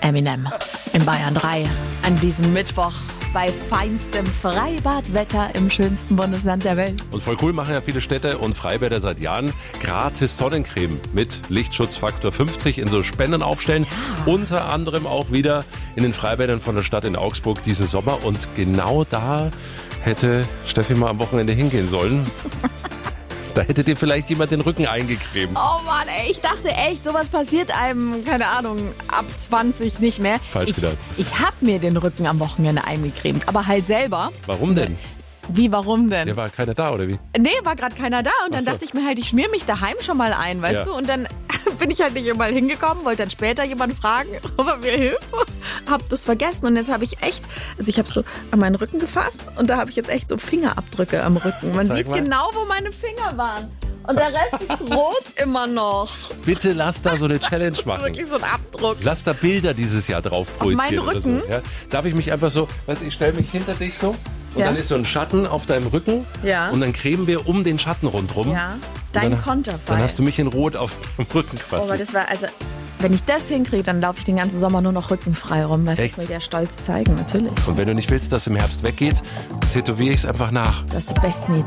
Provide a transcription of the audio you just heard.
Eminem in Bayern 3 an diesem Mittwoch bei feinstem Freibadwetter im schönsten Bundesland der Welt. Und voll cool machen ja viele Städte und Freibäder seit Jahren gratis Sonnencreme mit Lichtschutzfaktor 50 in so Spenden aufstellen. Ja. Unter anderem auch wieder in den Freibädern von der Stadt in Augsburg diesen Sommer. Und genau da hätte Steffi mal am Wochenende hingehen sollen. Da hätte dir vielleicht jemand den Rücken eingecremt. Oh Mann, ey, ich dachte echt, sowas passiert einem, keine Ahnung, ab 20 nicht mehr. Falsch gedacht. Ich habe mir den Rücken am Wochenende eingecremt, aber halt selber. Warum denn? Wie, warum denn? Ja, war keiner da, oder wie? Nee, war gerade keiner da und dann dachte ich mir halt, ich schmier mich daheim schon mal ein, weißt du? Und dann bin ich halt nicht immer hingekommen, wollte dann später jemanden fragen, ob er mir hilft. Hab das vergessen und jetzt habe ich echt, also ich habe so an meinen Rücken gefasst und da habe ich jetzt echt so Fingerabdrücke am Rücken. Man sieht genau, wo meine Finger waren. Und der Rest ist rot immer noch. Bitte lass da so eine Challenge machen. Das ist wirklich so ein Abdruck. Lass da Bilder dieses Jahr drauf projizieren. Auf meinen Rücken? Oder so, ja? Darf ich mich einfach so, weißt du, ich stelle mich hinter dich so und dann ist so ein Schatten auf deinem Rücken und dann cremen wir um den Schatten rundherum. Ja, dein Konterfei. Dann hast du mich in Rot auf dem Rücken quasi. Oh, aber das war, also, wenn ich das hinkriege, dann laufe ich den ganzen Sommer nur noch rückenfrei rum. Weißt du, das will der Stolz zeigen, natürlich. Und wenn du nicht willst, dass es im Herbst weggeht, tätowiere ich es einfach nach. Das ist die beste Idee.